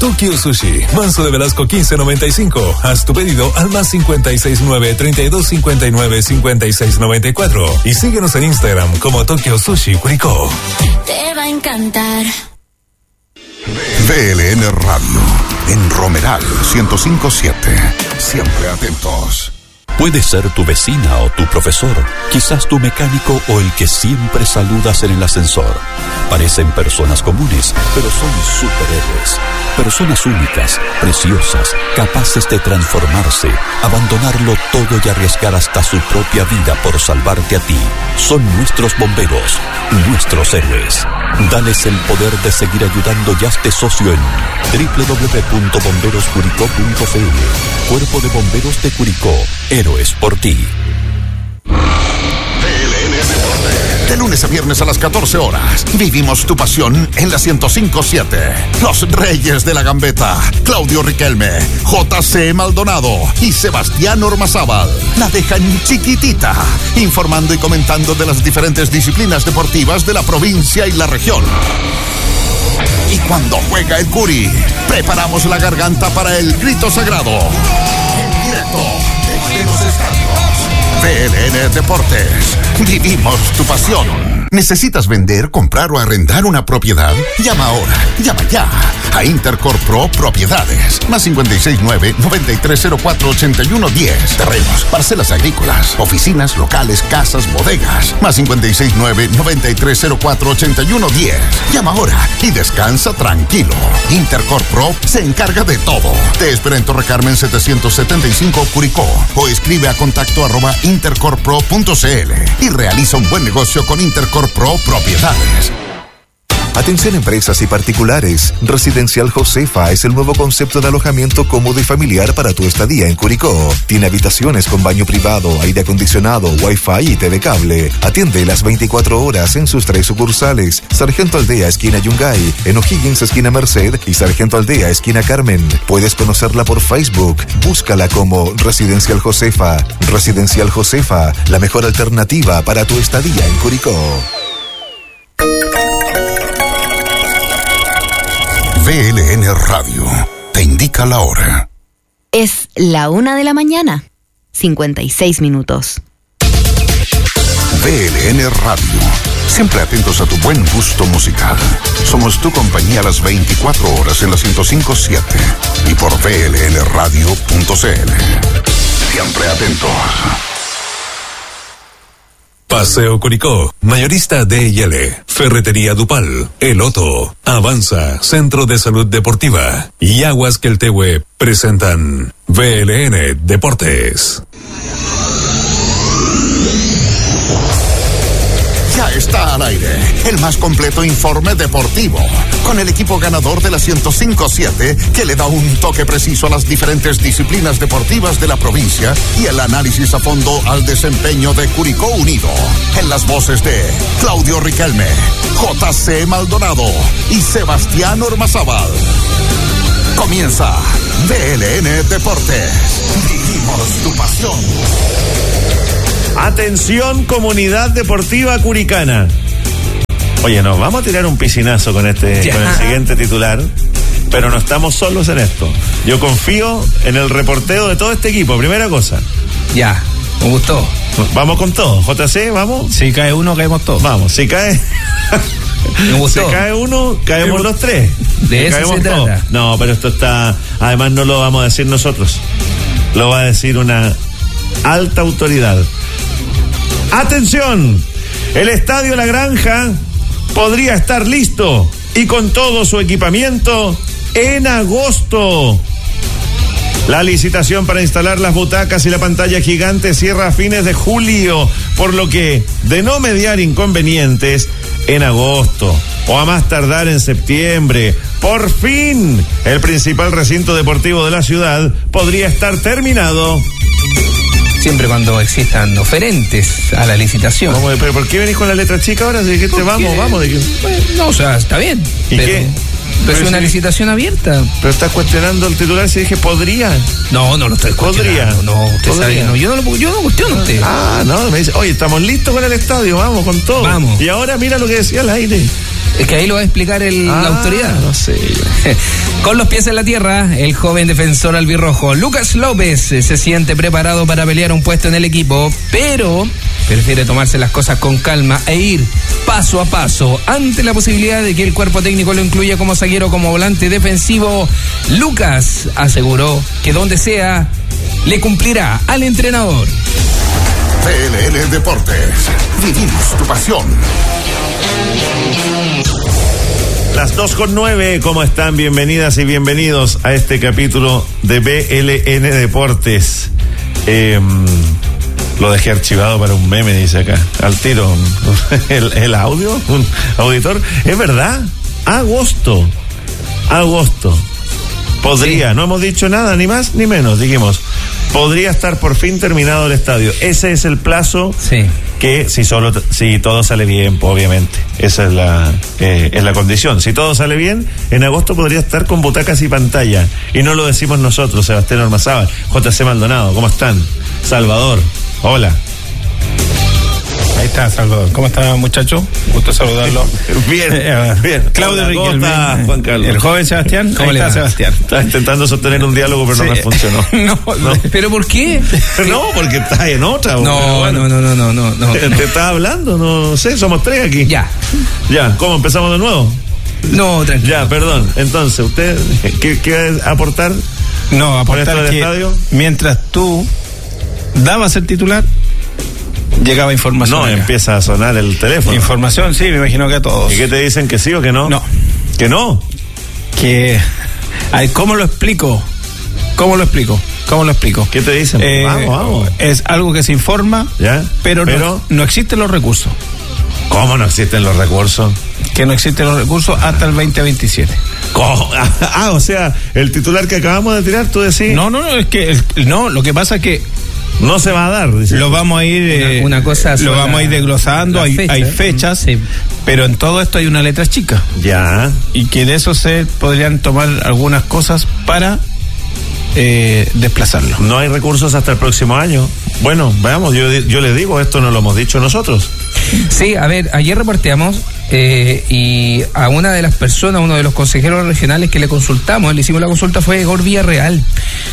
Tokyo Sushi, Manso de Velasco 1595. Haz tu pedido al más 569-3259-5694. Y síguenos en Instagram como Tokyo Sushi Curicó. Te va a encantar. VLN Radio, en Romeral 105.7. Siempre atentos. Puede ser tu vecina o tu profesor, quizás tu mecánico o el que siempre saludas en el ascensor. Parecen personas comunes, pero son superhéroes. Personas únicas, preciosas, capaces de transformarse, abandonarlo todo y arriesgar hasta su propia vida por salvarte a ti. Son nuestros bomberos, nuestros héroes. Dales el poder de seguir ayudando y hazte socio en www.bomberoscuricó.cl. Cuerpo de Bomberos de Curicó. Héroes por ti. De lunes a viernes a las 14 horas, vivimos tu pasión en la 105.7. Los Reyes de la Gambeta, Claudio Riquelme, JC Maldonado y Sebastián Ormazábal la dejan chiquitita, informando y comentando de las diferentes disciplinas deportivas de la provincia y la región. Y cuando juega el Curi, preparamos la garganta para el grito sagrado. En directo desde los estadios. VLN Deportes. Vivimos tu pasión. ¿Necesitas vender, comprar o arrendar una propiedad? Llama ahora, llama ya a Intercorp Pro Propiedades. Más 569-9304-8110. Terrenos, parcelas agrícolas, oficinas, locales, casas, bodegas. Más 569-9304-8110. Llama ahora y descansa tranquilo. Intercorp Pro se encarga de todo. Te espera en Torre Carmen 775 Curicó o escribe a contacto@intercorppro.cl y realiza un buen negocio con Intercorp Pro Propiedades. Atención empresas y particulares. Residencial Josefa es el nuevo concepto de alojamiento cómodo y familiar para tu estadía en Curicó. Tiene habitaciones con baño privado, aire acondicionado, wifi y TV cable. Atiende las 24 horas en sus 3 sucursales: Sargento Aldea, esquina Yungay, en O'Higgins, esquina Merced, y Sargento Aldea, esquina Carmen. Puedes conocerla por Facebook. Búscala como Residencial Josefa. Residencial Josefa, la mejor alternativa para tu estadía en Curicó. VLN Radio te indica la hora. Es la 1:00 a.m, 56 minutos. VLN Radio, siempre atentos a tu buen gusto musical. Somos tu compañía a las 24 horas en la 105.7 y por vlnradio.cl. Siempre atentos. Paseo Curicó, mayorista D&L, Ferretería Dupal, El Otto, Avanza, Centro de Salud Deportiva y Aguas Queltehue presentan VLN Deportes. Ya está al aire el más completo informe deportivo, con el equipo ganador de la 105.7 que le da un toque preciso a las diferentes disciplinas deportivas de la provincia y el análisis a fondo al desempeño de Curicó Unido. En las voces de Claudio Riquelme, JC Maldonado y Sebastián Ormazábal. Comienza VLN Deportes. Vivimos tu pasión. Atención, comunidad deportiva curicana. Oye, nos vamos a tirar un piscinazo con el siguiente titular, pero no estamos solos en esto. Yo confío en el reporteo de todo este equipo, primera cosa. Ya, me gustó. Vamos con todo. JC, vamos. Si cae uno, caemos todos. Vamos, si cae... Me gustó. Si cae uno, caemos los tres. De eso se trata. Todos. No, pero esto está... Además no lo vamos a decir nosotros. Lo va a decir una alta autoridad. ¡Atención! El Estadio La Granja podría estar listo y con todo su equipamiento en agosto. La licitación para instalar las butacas y la pantalla gigante cierra a fines de julio, por lo que, de no mediar inconvenientes, en agosto o a más tardar en septiembre, por fin, el principal recinto deportivo de la ciudad podría estar terminado. Siempre cuando existan oferentes a la licitación. ¿Pero por qué venís con la letra chica ahora? ¿De qué te vamos? ¿De qué? No, o sea, está bien. ¿Y qué? Pero es una licitación abierta. Pero estás cuestionando el titular si dije podría. No lo estoy cuestionando. Podría. No, usted podría. sabe, no, yo no cuestiono a usted. No, me dice, oye, estamos listos con el estadio, vamos con todo. Vamos. Y ahora mira lo que decía al aire. Es que ahí lo va a explicar la autoridad. No sé. Con los pies en la tierra, el joven defensor albirrojo Lucas López se siente preparado para pelear un puesto en el equipo, pero prefiere tomarse las cosas con calma e ir paso a paso ante la posibilidad de que el cuerpo técnico lo incluya como zaguero, como volante defensivo. Lucas aseguró que donde sea le cumplirá al entrenador. PLL Deportes, vivimos tu pasión. Las 2:09, ¿cómo están? Bienvenidas y bienvenidos a este capítulo de BLN Deportes. Lo dejé archivado para un meme, dice acá. Al tiro, el audio, un auditor. Es verdad, agosto. Podría, sí. No hemos dicho nada, ni más ni menos, dijimos. Podría estar por fin terminado el estadio. Ese es el plazo, sí. Que si todo sale bien, pues, obviamente. Esa es la condición. Si todo sale bien, en agosto podría estar con butacas y pantalla. Y no lo decimos nosotros, Sebastián Ormazábal, JC Maldonado. ¿Cómo están? Salvador, hola. Ahí está, Salvador. ¿Cómo está, muchacho? Gusto saludarlo. Bien. Claudio Riquelme. Juan Carlos. El joven Sebastián. ¿Cómo le va? Sebastián? Estaba intentando sostener un diálogo, pero sí. No me funcionó. No. ¿Pero por qué? No, porque estás en otra. No. Te estaba hablando, no sé, somos tres aquí. Ya, ¿Cómo empezamos de nuevo? No, tranquilo. Ya, perdón. Entonces, ¿usted qué va a aportar? No, aportar que estadio? Mientras tú dabas el titular, llegaba información. No, acá. Empieza a sonar el teléfono. Información, sí, me imagino que a todos. ¿Y qué te dicen, que sí o que no? No. ¿Que no? ¿Cómo lo explico? ¿Qué te dicen? Vamos. Es algo que se informa, ¿ya? Pero no existen los recursos. ¿Cómo no existen los recursos? Que no existen los recursos hasta el 2027. ¿Cómo? O sea, el titular que acabamos de tirar, tú decís. No, es que lo que pasa es que no se va a dar, dice. Lo vamos a ir una cosa lo vamos a ir desglosando, hay fechas, sí. Pero en todo esto hay una letra chica. Ya. Y que de eso se podrían tomar algunas cosas para desplazarlo. No hay recursos hasta el próximo año. Bueno, veamos, yo les digo, esto no lo hemos dicho nosotros. Sí, a ver, ayer reporteamos y a una de las personas, uno de los consejeros regionales que le consultamos, le hicimos la consulta, fue Igor Villarreal.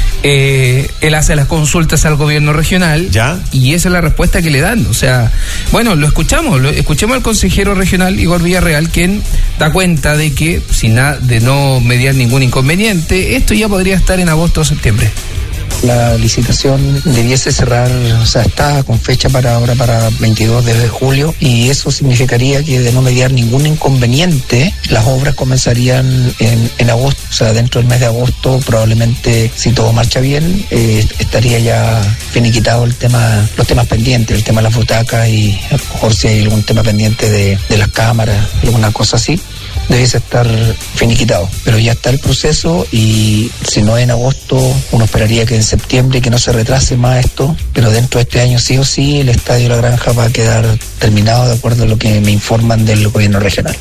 Él hace las consultas al gobierno regional. ¿Ya? Y esa es la respuesta que le dan. O sea, bueno, escuchemos al consejero regional Igor Villarreal, quien da cuenta de que de no mediar ningún inconveniente, esto ya podría estar en agosto o septiembre. La licitación debiese cerrar, o sea, está con fecha para 22 de julio, y eso significaría que de no mediar ningún inconveniente, las obras comenzarían en agosto, o sea, dentro del mes de agosto, probablemente, si todo marcha bien, estaría ya finiquitado los temas pendientes, el tema de las butacas, y a lo mejor si hay algún tema pendiente de las cámaras, alguna cosa así, debiese estar finiquitado, pero ya está el proceso, y si no en agosto, uno esperaría que en septiembre, que no se retrase más esto, pero dentro de este año sí o sí el Estadio La Granja va a quedar terminado, de acuerdo a lo que me informan del gobierno regional.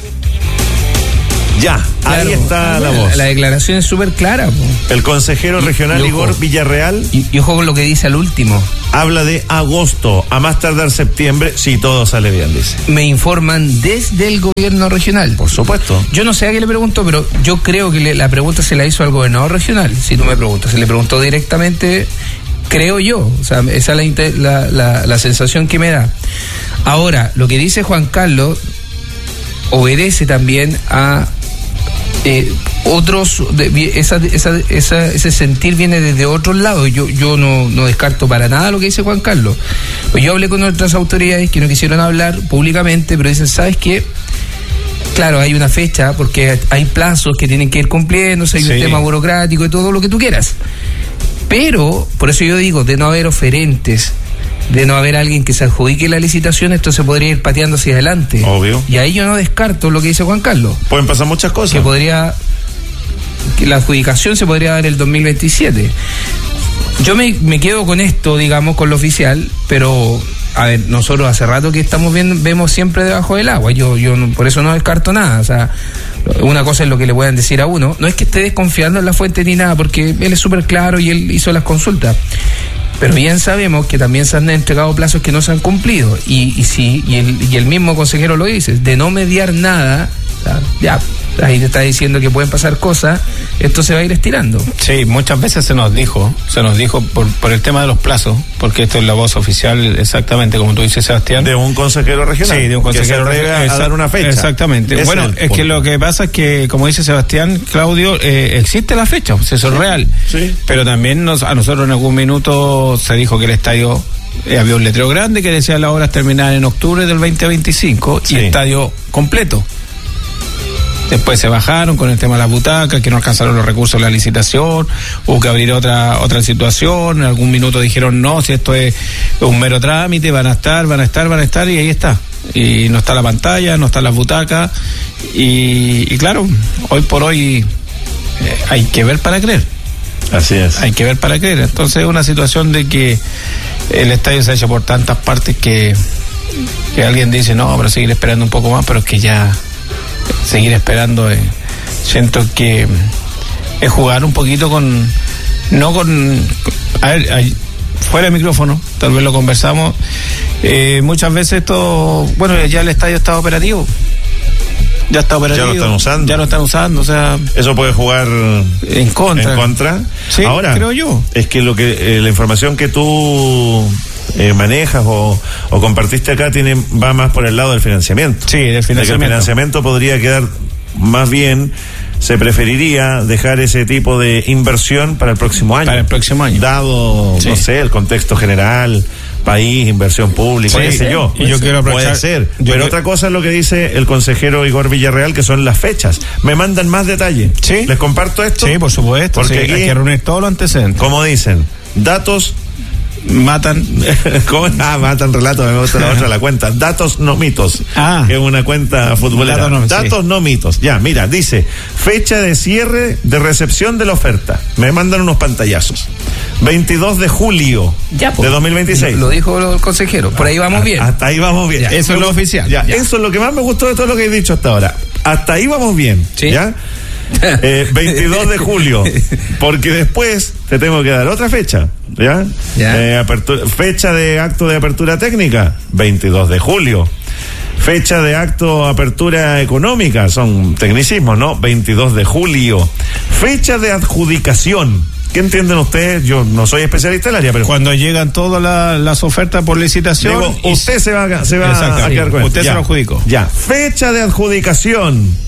Ya, claro, ahí está la voz. La declaración es súper clara. El consejero regional Igor Villarreal. Y ojo con lo que dice al último. Habla de agosto, a más tardar septiembre, si todo sale bien, dice. Me informan desde el gobierno regional. Por supuesto. Yo no sé a qué le pregunto, pero yo creo que la pregunta se la hizo al gobernador regional. Si tú me preguntas, se le preguntó directamente, creo yo. O sea, esa es la sensación que me da. Ahora, lo que dice Juan Carlos obedece también a otros, ese sentir viene desde otros lados. Yo no descarto para nada lo que dice Juan Carlos. Pues yo hablé con otras autoridades que no quisieron hablar públicamente, pero dicen, ¿sabes qué? Claro, hay una fecha porque hay plazos que tienen que ir cumpliéndose, hay un tema burocrático y todo lo que tú quieras. Pero, por eso yo digo, de no haber oferentes, de no haber alguien que se adjudique la licitación, esto se podría ir pateando hacia adelante. Obvio. Y ahí yo no descarto lo que dice Juan Carlos. Pueden pasar muchas cosas. Que la adjudicación se podría dar el 2027. Yo me quedo con esto, digamos, con lo oficial, pero, a ver, nosotros hace rato que estamos vemos siempre debajo del agua. Yo por eso no descarto nada. O sea, una cosa es lo que le puedan decir a uno. No es que esté desconfiando en la fuente ni nada, porque él es súper claro y él hizo las consultas. Pero bien sabemos que también se han entregado plazos que no se han cumplido. Y el mismo consejero lo dice, de no mediar nada, Ya, ahí te está diciendo que pueden pasar cosas, esto se va a ir estirando. Sí, muchas veces se nos dijo por el tema de los plazos, porque esto es la voz oficial, exactamente como tú dices, Sebastián. De un consejero regional. Sí, de un consejero regional. A dar una fecha. Exactamente. Bueno, es que lo que pasa es que, como dice Sebastián, Claudio, existe la fecha, pues eso es real. Sí. Pero también a nosotros en algún minuto se dijo que el estadio, había un letrero grande que decía las obras terminadas en octubre del 2025 y estadio completo. Después se bajaron con el tema de las butacas, que no alcanzaron los recursos de la licitación, hubo que abrir otra situación, en algún minuto dijeron no, si esto es un mero trámite, van a estar, y ahí está. Y no está la pantalla, no están las butacas, y claro, hoy por hoy hay que ver para creer. Así es. Hay que ver para creer. Entonces es una situación de que el estadio se ha hecho por tantas partes que alguien dice, no, pero seguir esperando un poco más, pero es que ya seguir esperando, siento que es jugar un poquito a ver, fuera de micrófono, tal vez lo conversamos, muchas veces ya el estadio está operativo. Ya está operativo. Ya lo están usando. O sea, eso puede jugar en contra. Sí, ahora, creo yo. Es que la información que tú manejas o compartiste acá va más por el lado del financiamiento. Sí, del financiamiento. El financiamiento podría quedar más bien, se preferiría dejar ese tipo de inversión para el próximo año. Dado, no sé, el contexto general, país, inversión pública, qué sé yo. Y yo quiero aprovechar. Puede ser. Pero otra cosa es lo que dice el consejero Igor Villarreal, que son las fechas. Me mandan más detalle. Sí. ¿Les comparto esto? Sí, por supuesto. Porque aquí hay que reunir todos los antecedentes. Como dicen, datos matan. Matan relatos, me gusta la otra, la cuenta. Datos no mitos. Que es una cuenta futbolera. Datos no mitos. Ya, mira, dice, fecha de cierre de recepción de la oferta. Me mandan unos pantallazos. 22 de julio de 2026. Lo dijo el consejero. Por ahí vamos bien. Hasta ahí vamos bien. Ya, eso es lo oficial. Ya. Eso es lo que más me gustó de todo lo que he dicho hasta ahora. Hasta ahí vamos bien. ¿Sí? ¿Ya? 22 de julio, porque después te tengo que dar otra fecha, ¿ya? Fecha de acto de apertura técnica, 22 de julio. Fecha de acto de apertura económica, son tecnicismos, ¿no? 22 de julio. Fecha de adjudicación. ¿Qué entienden ustedes? Yo no soy especialista en el área, pero cuando llegan todas las ofertas por licitación, digo, usted se va a quedar con usted. Se lo adjudicó. Ya, fecha de adjudicación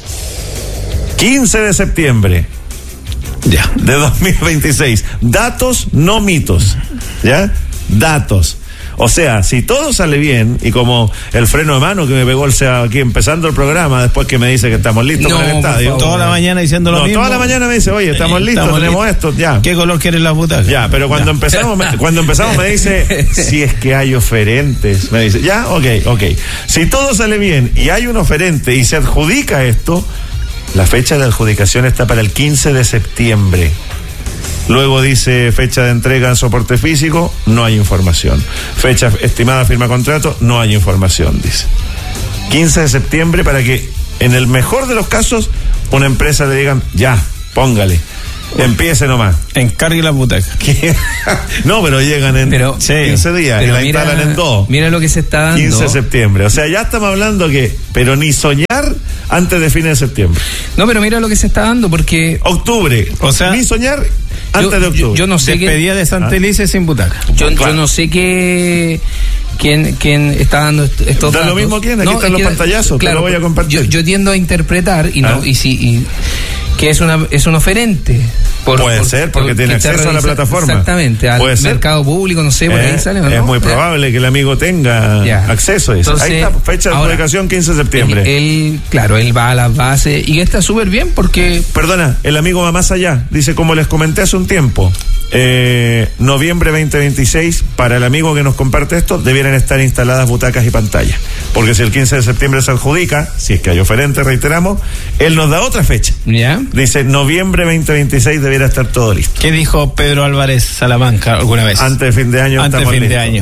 15 de septiembre de 2026. Datos, no mitos. ¿Ya? Datos. O sea, si todo sale bien, y como el freno de mano que me pegó aquí empezando el programa, después que me dice que estamos listos para el estadio. Toda la mañana diciendo lo mismo. Toda la mañana me dice, oye, estamos listos, tenemos esto, ya. ¿Qué color quieren las butacas? Ya, pero cuando empezamos me dice, si es que hay oferentes, me dice, ya, ok. Si todo sale bien y hay un oferente y se adjudica esto, la fecha de adjudicación está para el 15 de septiembre. Luego dice fecha de entrega en soporte físico, no hay información. Fecha estimada firma contrato, no hay información, dice. 15 de septiembre para que, en el mejor de los casos, una empresa le digan, ya, póngale. Empiece nomás. Encargue las butacas. No, pero llegan en 15 días y la instalan en 2. Mira lo que se está dando. 15 de septiembre. O sea, ya estamos hablando pero ni soñar antes de fines de septiembre. No, pero mira lo que se está dando, porque octubre. O sea, ni soñar antes de octubre. Yo no sé despedida de Santa Elise sin butaca. Yo no sé quién está dando estos da datos. Lo mismo quién, aquí están los pantallazos, claro, te lo voy a compartir. Yo tiendo a interpretar que es un oferente. Puede ser, porque tiene acceso a la plataforma. Exactamente, al mercado público, no sé, por ahí sale, ¿no? Es muy probable que el amigo tenga acceso a eso. Entonces, ahí está, fecha de adjudicación 15 de septiembre. Él va a las bases y está súper bien porque... Perdona, el amigo va más allá. Dice, como les comenté hace un tiempo, noviembre 2026, para el amigo que nos comparte esto, debieran estar instaladas butacas y pantallas. Porque si el 15 de septiembre se adjudica, si es que hay oferente, reiteramos, él nos da otra fecha. Dice, noviembre 2026 debiera estar todo listo. ¿Qué dijo Pedro Álvarez Salamanca alguna vez? Antes de fin de año. Antes de fin de año.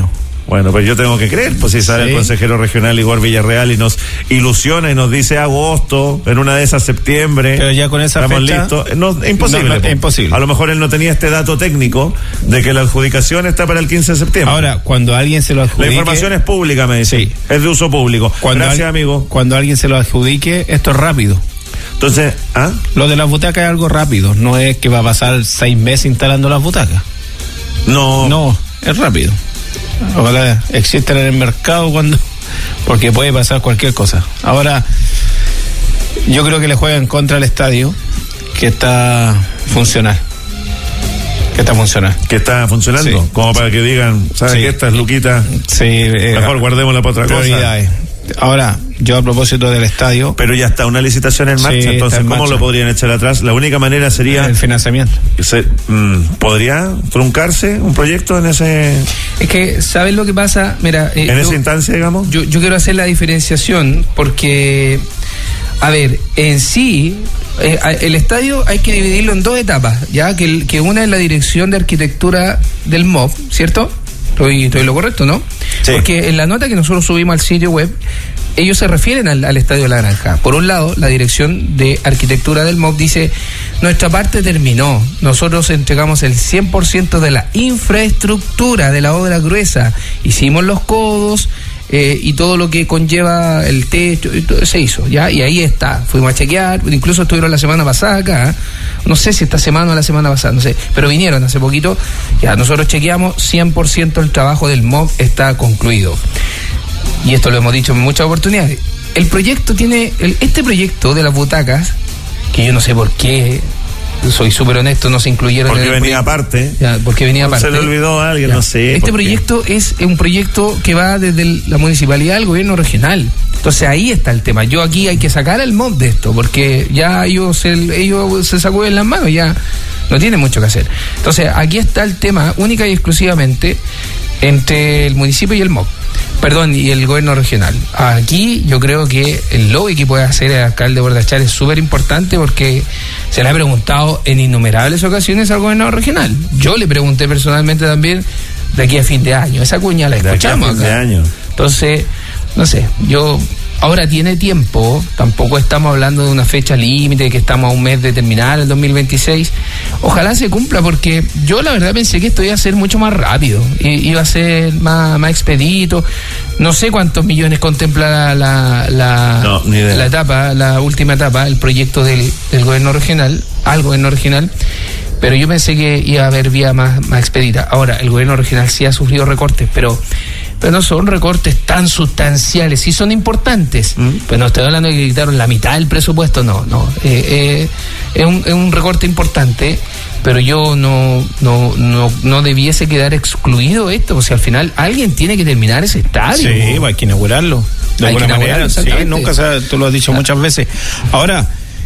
Bueno, pues yo tengo que creer, pues si sale el consejero regional Igor Villarreal y nos ilusiona y nos dice agosto, en una de esas septiembre. Pero ya con esa estamos fecha, listos. No, imposible. No, imposible. A lo mejor él no tenía este dato técnico de que la adjudicación está para el 15 de septiembre. Ahora, cuando alguien se lo adjudique... La información es pública, me dice. Sí. Es de uso público. Gracias, amigo. Cuando alguien se lo adjudique, esto es rápido. Entonces, Lo de las butacas es algo rápido, no es que va a pasar 6 meses instalando las butacas. No, es rápido. Ojalá existan en el mercado porque puede pasar cualquier cosa. Ahora, yo creo que le juegan contra el estadio, que está funcional. Que está funcionando. Sí. Como para que digan, ¿sabes qué? Estas luquitas, mejor guardémosla para otra prioridades. cosa. Ahora, yo a propósito del estadio... Pero ya está una licitación en marcha, entonces ¿cómo lo podrían echar atrás? La única manera sería... El financiamiento. ¿Podría truncarse un proyecto en ese...? Es que, ¿sabes lo que pasa? Mira... en esa instancia, digamos. Yo quiero hacer la diferenciación porque, a ver, en sí... el estadio hay que dividirlo en 2 etapas, ya que una es la dirección de arquitectura del MOB, ¿cierto? Estoy lo correcto, ¿no? Sí. Porque en la nota que nosotros subimos al sitio web, ellos se refieren al Estadio de la Granja. Por un lado, la dirección de arquitectura del MOB dice: nuestra parte terminó, nosotros entregamos el 100% de la infraestructura de la obra gruesa, hicimos los codos, y todo lo que conlleva el techo, y todo se hizo, ¿ya? Y ahí está, fuimos a chequear, incluso estuvieron la semana pasada acá, no sé si esta semana o la semana pasada, no sé, pero vinieron hace poquito, ya, nosotros chequeamos, 100% el trabajo del MOB está concluido. Y esto lo hemos dicho en muchas oportunidades. El proyecto este proyecto de las butacas, que yo no sé por qué, soy súper honesto, no se incluyeron porque venía aparte. Porque venía aparte. Se le olvidó a alguien, no sé. Este proyecto es un proyecto que va desde la municipalidad al gobierno regional. Entonces ahí está el tema. Yo aquí hay que sacar al MOB de esto, porque ya ellos se sacuden las manos, ya no tienen mucho que hacer. Entonces aquí está el tema única y exclusivamente entre el municipio y el MOB. Y el gobierno regional. Aquí yo creo que el lobby que puede hacer el alcalde Bordachar es súper importante, porque se le ha preguntado en innumerables ocasiones al gobernador regional. Yo le pregunté personalmente también de aquí a fin de año. Esa cuña la escuchamos acá. Entonces, no sé, ahora tiene tiempo, tampoco estamos hablando de una fecha límite, que estamos a un mes de terminar el 2026. Ojalá se cumpla, porque yo la verdad pensé que esto iba a ser mucho más rápido, iba a ser más expedito. No sé cuántos millones contempla la etapa, la última etapa, el proyecto del gobierno regional, al gobierno regional, pero yo pensé que iba a haber vía más expedita. Ahora, el gobierno regional sí ha sufrido recortes, pero no son recortes tan sustanciales, sí son importantes, pero no estoy hablando de que quitaron la mitad del presupuesto, no, es un recorte importante, pero yo no debiese quedar excluido esto, o sea, al final alguien tiene que terminar ese estadio. Sí, hay que inaugurarlo, de alguna manera, sí, nunca tú lo has dicho muchas veces. Ahora,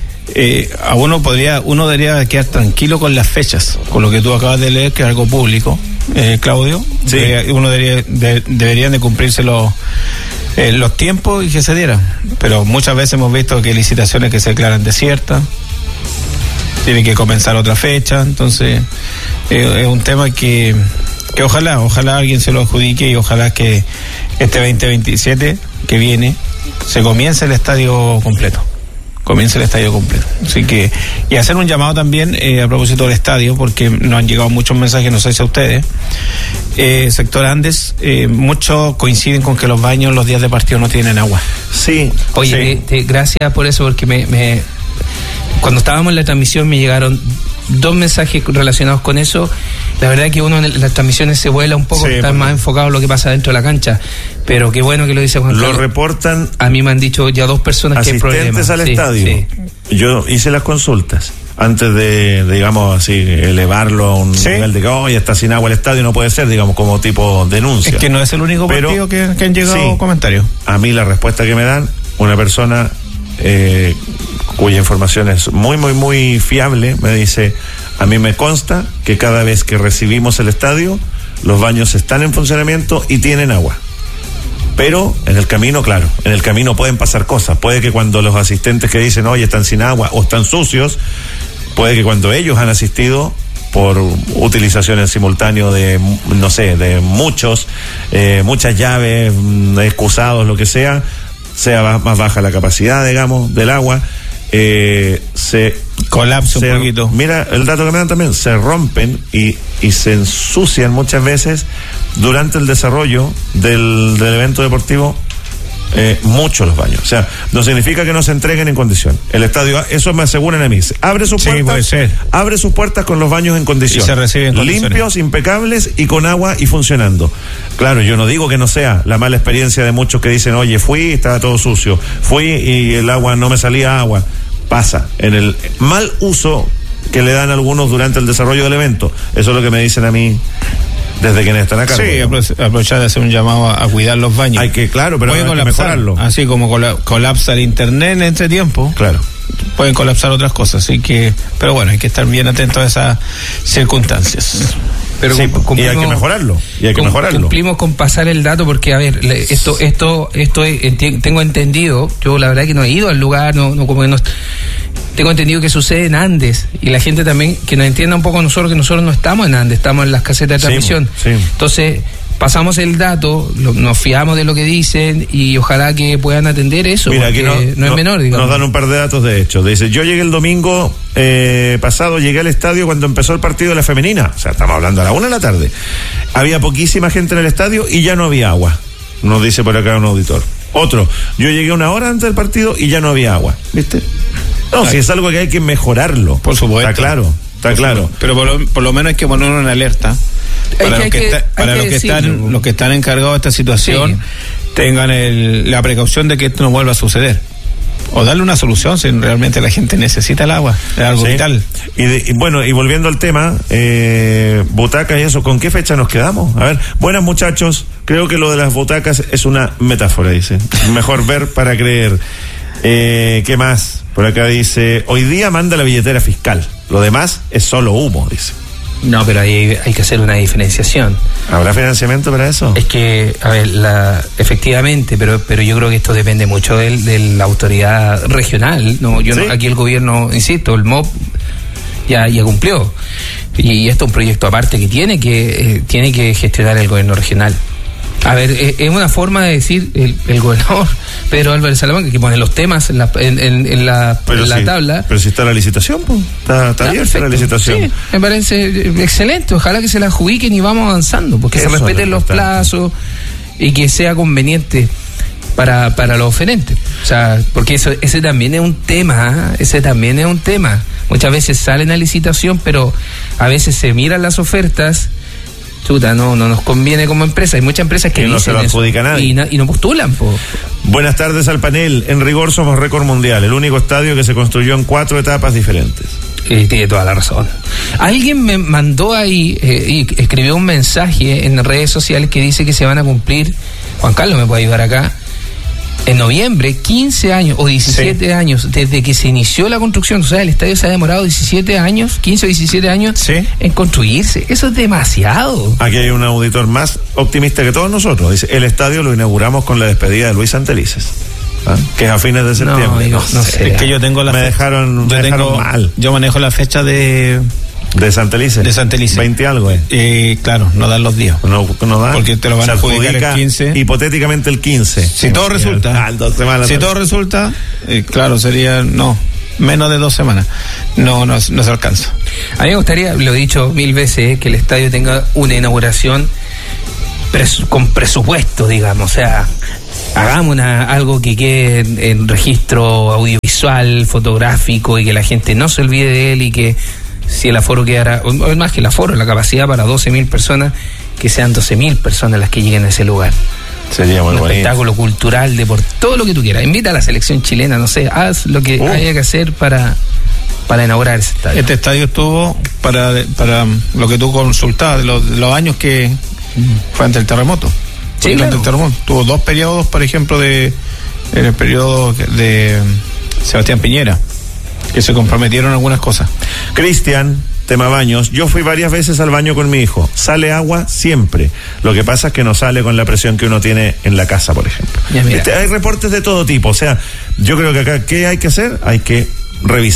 uno debería quedar tranquilo con las fechas, con lo que tú acabas de leer, que es algo público, Claudio. Sí. Deberían de cumplirse los tiempos y que se dieran, pero muchas veces hemos visto que licitaciones que se declaran desiertas, tienen que comenzar otra fecha, entonces es un tema que ojalá alguien se lo adjudique, y ojalá que este 2027 que viene se comience el estadio completo. Así que, y hacer un llamado también a propósito del estadio, porque nos han llegado muchos mensajes, no sé si a ustedes, sector Andes, muchos coinciden con que los baños los días de partido no tienen agua. Sí. Oye, sí. Gracias por eso, porque cuando estábamos en la transmisión me llegaron 2 mensajes relacionados con eso. La verdad que uno en las transmisiones se vuela un poco, está más enfocado en lo que pasa dentro de la cancha, pero qué bueno que lo dice Juan Carlos. Lo reportan. A mí me han dicho ya 2 personas que hay problemas. Asistentes al estadio. Sí. Yo hice las consultas antes de, digamos así, elevarlo a un nivel de que ya está sin agua el estadio, no puede ser, digamos, como tipo denuncia. Es que no es el único partido que han llegado comentarios. A mí la respuesta que me dan, una persona cuya información es muy, muy, muy fiable, me dice: a mí me consta que cada vez que recibimos el estadio, los baños están en funcionamiento y tienen agua. Pero en el camino, claro, pueden pasar cosas. Puede que cuando los asistentes que dicen, oye, están sin agua o están sucios, puede que cuando ellos han asistido por utilización en simultáneo de, no sé, de muchas llaves, excusados, lo que sea más baja la capacidad, digamos, del agua, se colapsa un poquito. Mira, el dato que me dan también, se rompen y se ensucian muchas veces durante el desarrollo del evento deportivo. Mucho los baños, o sea, no significa que no se entreguen en condición. El estadio, eso me aseguran a mí, abre sus puertas con los baños en condición, y se reciben limpios, impecables y con agua y funcionando. Claro, yo no digo que no sea la mala experiencia de muchos que dicen, oye, fui, estaba todo sucio, fui y el agua no me salía agua. Pasa en el mal uso que le dan algunos durante el desarrollo del evento. Eso es lo que me dicen a mí desde quienes están acá. Sí, aprovechar de hacer un llamado a cuidar los baños. Hay que, claro, pero hay que mejorarlo. Así como colapsa el internet en este tiempo. Claro. Pueden colapsar otras cosas, así que, pero bueno, hay que estar bien atentos a esas circunstancias. Pero sí, y hay que mejorarlo. Cumplimos con pasar el dato porque, a ver, esto tengo entendido, yo la verdad que no he ido al lugar, tengo entendido que sucede en Andes, y la gente también que nos entienda un poco nosotros, que nosotros no estamos en Andes, estamos en las casetas de transmisión. Sí. Entonces, pasamos el dato, nos fiamos de lo que dicen y ojalá que puedan atender eso. Mira, aquí no es menor, digamos. Nos dan un par de datos de hecho. Dice, yo llegué el domingo pasado, llegué al estadio cuando empezó el partido de la femenina, o sea, estamos hablando a la 1 de la tarde. Había poquísima gente en el estadio y ya no había agua. Nos dice por acá un auditor. Otro, yo llegué una hora antes del partido y ya no había agua. ¿Viste? No, si es algo que hay que mejorarlo. Por supuesto. Está claro. Pero por lo menos hay que ponerlo en alerta. Para los que están encargados de esta situación, tengan la precaución de que esto no vuelva a suceder. O darle una solución si realmente la gente necesita el agua. Es algo vital. Y volviendo al tema, butacas y eso, ¿con qué fecha nos quedamos? A ver, buenas muchachos, creo que lo de las butacas es una metáfora, dice. Mejor ver para creer. ¿Qué más? Por acá dice, hoy día manda la billetera fiscal, lo demás es solo humo, dice. No, pero ahí hay que hacer una diferenciación. ¿Habrá financiamiento para eso? Es que, a ver, efectivamente, pero yo creo que esto depende mucho de la autoridad regional. Aquí el gobierno, insisto, el MOP ya cumplió. Y esto es un proyecto aparte que tiene que gestionar el gobierno regional. A ver, es una forma de decir el gobernador Pedro Álvarez Salamanca, que pone los temas en la tabla. Pero si está la licitación, pues, está abierta la licitación. Sí, me parece excelente. Ojalá que se la adjudiquen y vamos avanzando, porque se respeten los plazos y que sea conveniente para los oferentes. O sea, porque ese también es un tema, Muchas veces salen a licitación, pero a veces se miran las ofertas. No nos conviene como empresa. Hay muchas empresas que no se lo adjudica nadie y no postulan. Buenas tardes al panel. En rigor somos récord mundial, el único estadio que se construyó en 4 etapas diferentes. Tiene toda la razón. Alguien me mandó ahí y escribió un mensaje en redes sociales que dice que se van a cumplir, Juan Carlos me puede ayudar acá, en noviembre, 15 años o 17 años desde que se inició la construcción. O sea, el estadio se ha demorado 17 años, 15 o 17 años en construirse. Eso es demasiado. Aquí hay un auditor más optimista que todos nosotros. Dice, el estadio lo inauguramos con la despedida de Luis Santelices, que es a fines de septiembre. No sé. Es que yo tengo me dejaron mal. Yo manejo la fecha de Santelices. 20 algo, claro, no dan los días. No dan. Porque te lo van a adjudicar el 15. Hipotéticamente el 15. Si todo resulta. Claro, sería, menos de 2 semanas. No se alcanza. A mí me gustaría, lo he dicho 1000 veces, que el estadio tenga una inauguración con presupuesto, digamos. O sea, hagamos algo que quede en registro audiovisual, fotográfico, y que la gente no se olvide de él, y que si el aforo quedara, o más que el aforo, la capacidad para 12.000 personas, que sean 12.000 personas las que lleguen a ese lugar. Sería muy bonito. Espectáculo cultural, todo lo que tú quieras. Invita a la selección chilena, no sé, haz lo que haya que hacer para inaugurar ese estadio. Este estadio estuvo para lo que tú consultabas, de los años que fue ante el terremoto. Sí, claro. Ante el terremoto. Tuvo 2 periodos, por ejemplo, en el periodo de Sebastián Piñera, que se comprometieron algunas cosas. Cristian, tema baños. Yo fui varias veces al baño con mi hijo. Sale agua siempre. Lo que pasa es que no sale con la presión que uno tiene en la casa, por ejemplo. Hay reportes de todo tipo. O sea, yo creo que acá, ¿qué hay que hacer? Hay que revisar.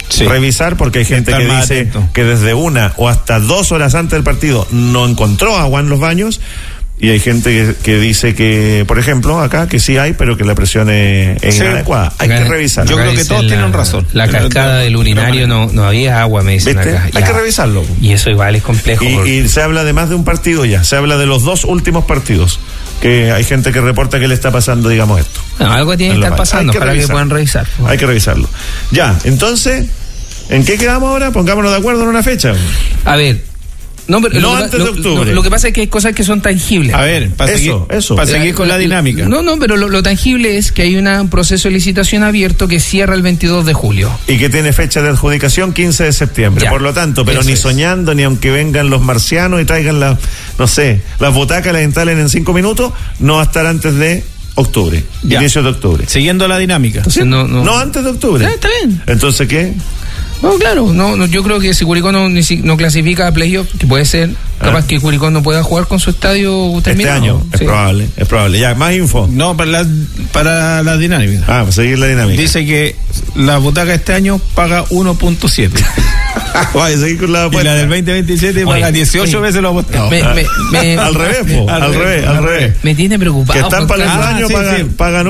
revisar, porque hay gente que dice atento, que desde 1 o hasta 2 horas antes del partido no encontró agua en los baños. Y hay gente que dice que, por ejemplo, acá que sí hay, pero que la presión es inadecuada. Hay que revisarlo. Yo creo que todos tienen razón. La cascada del urinario no había agua, me dicen acá. Hay que revisarlo. Y eso igual es complejo. Y se habla de más de un partido ya. Se habla de los 2 últimos partidos. Que hay gente que reporta que le está pasando, digamos, esto. No, algo tiene que estar pasando para que puedan revisar. Hay que revisarlo. Ya, entonces, ¿en qué quedamos ahora? Pongámonos de acuerdo en una fecha. A ver. No, pero antes de octubre. Lo que pasa es que hay cosas que son tangibles. A ver, para seguir con la dinámica. No, pero lo tangible es que hay un proceso de licitación abierto que cierra el 22 de julio. Y que tiene fecha de adjudicación 15 de septiembre. Ya, por lo tanto, pero ni soñando, ni aunque vengan los marcianos y traigan las butacas, las instalen en 5 minutos, no va a estar antes de octubre, inicio de octubre. Siguiendo la dinámica. Entonces, no antes de octubre. Está bien. Entonces, ¿qué? No, claro, yo creo que si Curicó no clasifica a playoff, que puede ser, capaz que Curicó no pueda jugar con su estadio terminado. Este año, es probable. Ya, más info. No, para la dinámica. Para seguir la dinámica. Dice que la butaca este año paga 1.7. Vaya, seguir con la apuesta. Y la del 2027 paga 18 veces lo apostado. Al revés. Me tiene preocupado. Que están para el año, pagan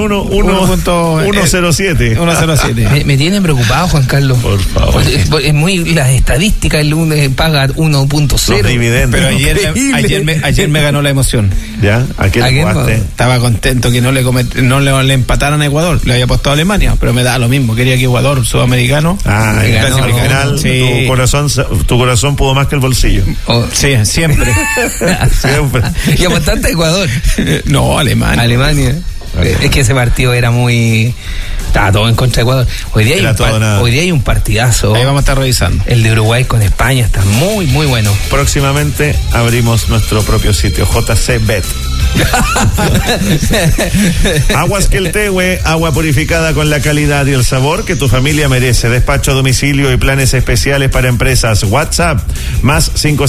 1.07. 1.07. Me tiene preocupado, Juan Carlos. Por favor. Es muy las estadísticas, el lunes paga 1.0. Los dividendos. Pero ayer me ganó la emoción. ¿Ya? ¿A qué le jugaste? Estaba contento que no le empataran a Ecuador. Le había apostado a Alemania, pero me da lo mismo. Quería que Ecuador, sudamericano. Ganó, al final, sí. Tu corazón pudo más que el bolsillo. Sí, siempre. Siempre. ¿Y apostaste a Ecuador? No, Alemania. Es que ese partido era estaba todo en contra de Ecuador. Hoy día hay un partidazo. Ahí vamos a estar revisando. El de Uruguay con España está muy, muy bueno. Próximamente abrimos nuestro propio sitio, JC Bet. Aguas Queltehue, agua purificada con la calidad y el sabor que tu familia merece. Despacho a domicilio y planes especiales para empresas. WhatsApp más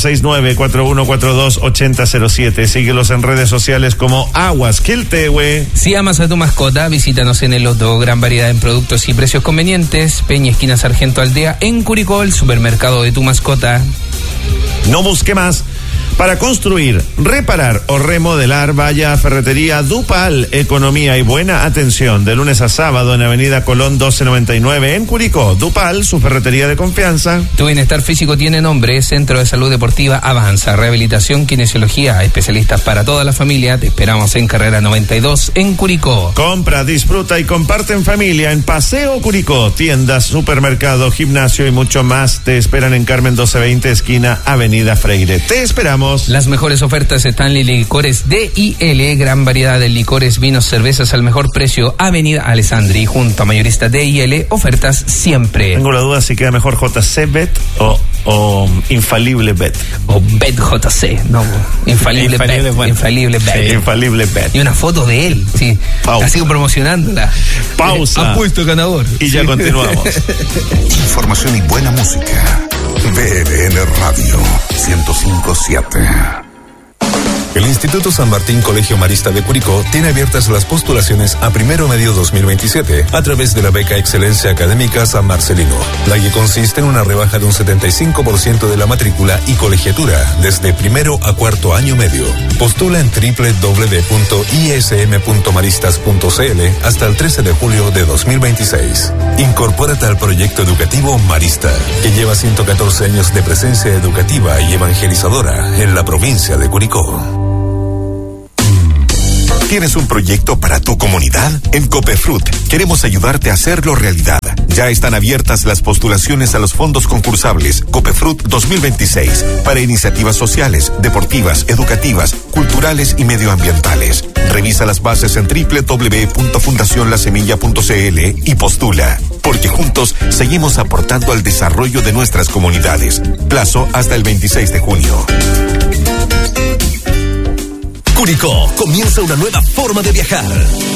569-4142-8007. Síguelos en redes sociales como Aguas Queltehue. Si amas a tu mascota, visítanos en el Loto. Gran variedad en productos y precios convenientes. Peña esquina Sargento Aldea en Curicó, el supermercado de tu mascota. No busque más. Para construir, reparar o remodelar, vaya a Ferretería Dupal. Economía y buena atención. De lunes a sábado en Avenida Colón 1299 en Curicó. Dupal, su ferretería de confianza. Tu bienestar físico tiene nombre. Centro de Salud Deportiva Avanza. Rehabilitación, kinesiología. Especialistas para toda la familia. Te esperamos en Carrera 92 en Curicó. Compra, disfruta y comparte en familia en Paseo Curicó. Tiendas, supermercado, gimnasio y mucho más. Te esperan en Carmen 1220, esquina Avenida Freire. Te esperamos. Las mejores ofertas están en Licores DIL, gran variedad de licores, vinos, cervezas al mejor precio. Avenida Alessandri, junto a Mayorista DIL, ofertas siempre. Tengo la duda si queda mejor JC Bet o Infalible Bet. O Bet JC, no, Infalible Bet. Bueno. Infalible Bet. Sí. Infalible Bet. Y una foto de él, sí. La sigo promocionándola. Pausa. Apuesto ganador. Y ya continuamos. Información y buena música. BLN Radio 105.7. El Instituto San Martín Colegio Marista de Curicó tiene abiertas las postulaciones a primero medio 2027 a través de la beca Excelencia Académica San Marcelino, la que consiste en una rebaja de un 75% de la matrícula y colegiatura desde primero a cuarto año medio. Postula en www.ism.maristas.cl hasta el 13 de julio de 2026. Incorpórate al proyecto educativo Marista, que lleva 114 años de presencia educativa y evangelizadora en la provincia de Curicó. ¿Tienes un proyecto para tu comunidad? En Copefrut queremos ayudarte a hacerlo realidad. Ya están abiertas las postulaciones a los fondos concursables Copefrut 2026 para iniciativas sociales, deportivas, educativas, culturales y medioambientales. Revisa las bases en www.fundacionlasemilla.cl y postula, porque juntos seguimos aportando al desarrollo de nuestras comunidades. Plazo hasta el 26 de junio. Curicó comienza una nueva forma de viajar.